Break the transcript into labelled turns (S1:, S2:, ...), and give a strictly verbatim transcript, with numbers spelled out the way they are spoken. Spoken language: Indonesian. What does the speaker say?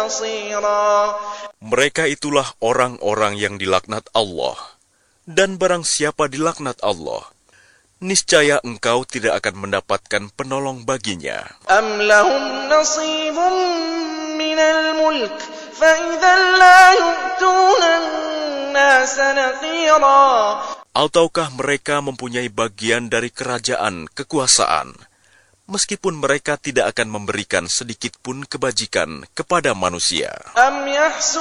S1: نصيرا.
S2: Mereka itulah orang-orang yang dilaknat Allah. Dan barang siapa dilaknat Allah, niscaya engkau tidak akan mendapatkan penolong baginya.
S1: أم لهم نصيب من الملك فإذا لا يؤتون الناس نقيرا.
S2: Ataukah mereka mempunyai bagian dari kerajaan, kekuasaan, meskipun mereka tidak akan memberikan sedikit pun kebajikan kepada manusia.
S1: أم يحسب